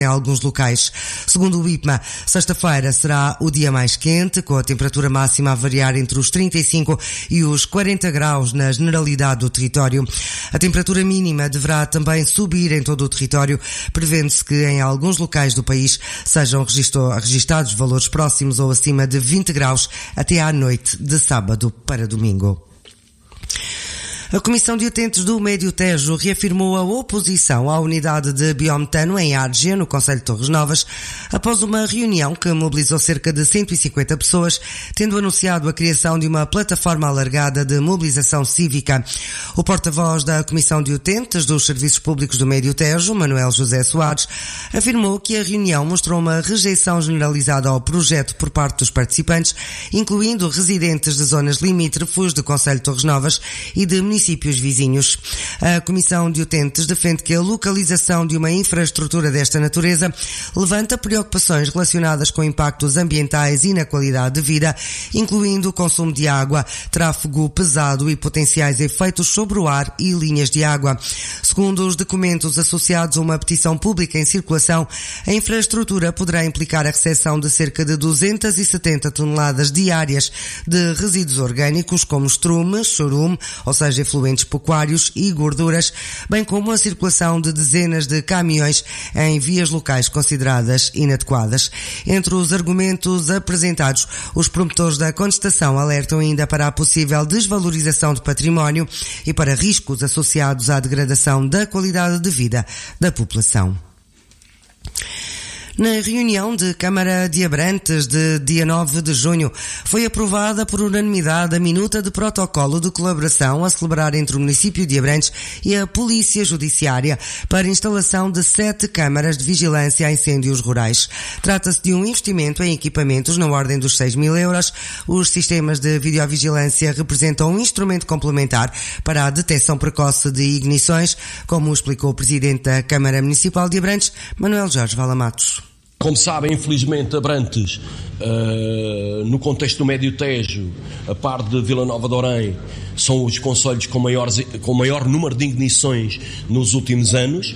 em alguns locais. Segundo o IPMA, sexta-feira será o dia mais quente, com a temperatura máxima a variar entre os 35 e os 40 graus na generalidade do território. A temperatura mínima deverá também subir em todo o território, prevendo-se que em alguns locais do país sejam registados valores próximos ou acima de 20 graus até à noite de sábado para domingo. A Comissão de Utentes do Médio Tejo reafirmou a oposição à unidade de biometano em Árdea, no concelho de Torres Novas, após uma reunião que mobilizou cerca de 150 pessoas, tendo anunciado a criação de uma plataforma alargada de mobilização cívica. O porta-voz da Comissão de Utentes dos Serviços Públicos do Médio Tejo, Manuel José Soares, afirmou que a reunião mostrou uma rejeição generalizada ao projeto por parte dos participantes, incluindo residentes de zonas limítrofes do concelho de Torres Novas e de municípios vizinhos. A Comissão de Utentes defende que a localização de uma infraestrutura desta natureza levanta preocupações relacionadas com impactos ambientais e na qualidade de vida, incluindo o consumo de água, tráfego pesado e potenciais efeitos sobre o ar e linhas de água. Segundo os documentos associados a uma petição pública em circulação, a infraestrutura poderá implicar a recepção de cerca de 270 toneladas diárias de resíduos orgânicos como estrume, chorume, ou seja, efluentes pecuários e gorduras, bem como a circulação de dezenas de caminhões em vias locais consideradas inadequadas. Entre os argumentos apresentados, os promotores da contestação alertam ainda para a possível desvalorização de património e para riscos associados à degradação da qualidade de vida da população. Na reunião de Câmara de Abrantes de dia 9 de junho, foi aprovada por unanimidade a minuta de protocolo de colaboração a celebrar entre o município de Abrantes e a Polícia Judiciária para a instalação de 7 câmaras de vigilância a incêndios rurais. Trata-se de um investimento em equipamentos na ordem dos 6.000 euros. Os sistemas de videovigilância representam um instrumento complementar para a detecção precoce de ignições, como explicou o Presidente da Câmara Municipal de Abrantes, Manuel Jorge Valamatos. Como sabem, infelizmente, Abrantes, no contexto do Médio Tejo, a par de Vila Nova de Orém, são os concelhos com maior número de ignições nos últimos anos,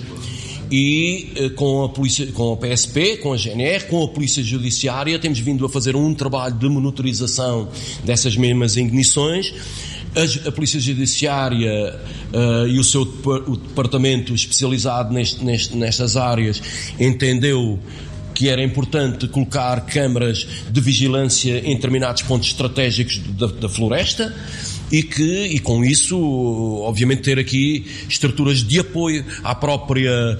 e com a polícia, com a PSP, com a GNR, com a Polícia Judiciária, temos vindo a fazer um trabalho de monitorização dessas mesmas ignições. A Polícia Judiciária e o seu departamento especializado nestas áreas entendeu que era importante colocar câmaras de vigilância em determinados pontos estratégicos da floresta e com isso, obviamente, ter aqui estruturas de apoio à própria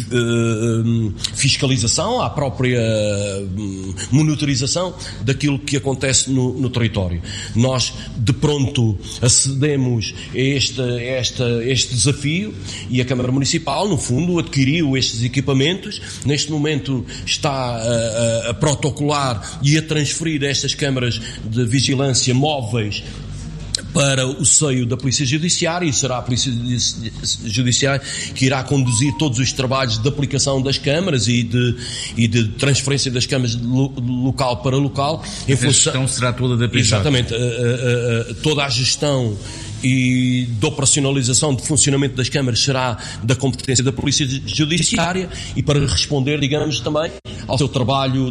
fiscalização, à própria monitorização daquilo que acontece no território. Nós, de pronto, acedemos a este desafio e a Câmara Municipal, no fundo, adquiriu estes equipamentos. Neste momento está a protocolar e a transferir estas câmaras de vigilância móveis para o seio da Polícia Judiciária, e será a Polícia Judiciária que irá conduzir todos os trabalhos de aplicação das câmaras e de transferência das câmaras de local para local. A gestão será toda da PJ. Exatamente. Toda a gestão e de operacionalização de funcionamento das câmaras será da competência da Polícia Judiciária, e para responder, digamos, também ao seu trabalho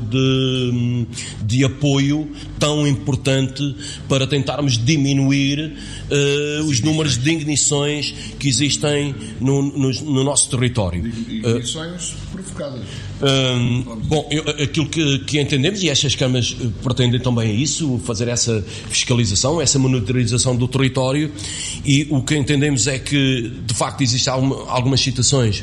de apoio tão importante para tentarmos diminuir os números de ignições que existem no nosso território. Ignições provocadas. Bom, aquilo que entendemos, e estas câmaras pretendem também isso, fazer essa fiscalização, essa monitorização do território, e o que entendemos é que, de facto, existem algumas situações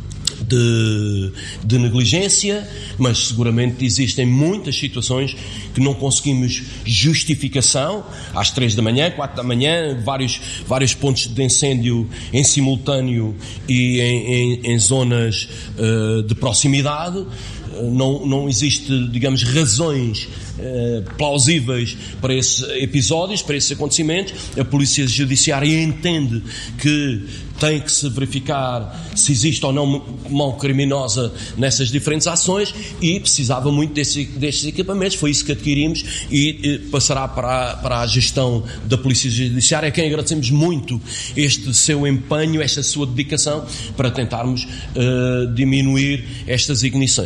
de negligência, mas seguramente existem muitas situações que não conseguimos justificação. Às 3 da manhã, 4 da manhã, vários pontos de incêndio em simultâneo e em zonas de proximidade. Não existe, digamos, razões plausíveis para esses episódios, para esses acontecimentos. A Polícia Judiciária entende que tem que se verificar se existe ou não mão criminosa nessas diferentes ações, e precisava muito destes equipamentos. Foi isso que adquirimos, e passará para a gestão da Polícia Judiciária, a quem agradecemos muito este seu empenho, esta sua dedicação para tentarmos diminuir estas ignições.